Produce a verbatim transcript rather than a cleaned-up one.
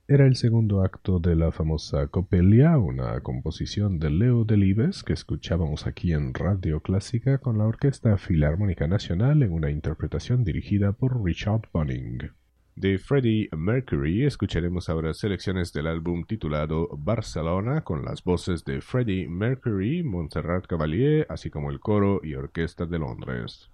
Era el segundo acto de la famosa Coppelia, una composición de Leo Delibes que escuchábamos aquí en Radio Clásica con la Orquesta Filarmónica Nacional en una interpretación dirigida por Richard Bunning. De Freddie Mercury escucharemos ahora selecciones del álbum titulado Barcelona con las voces de Freddie Mercury, Montserrat Caballé, así como el coro y orquesta de Londres.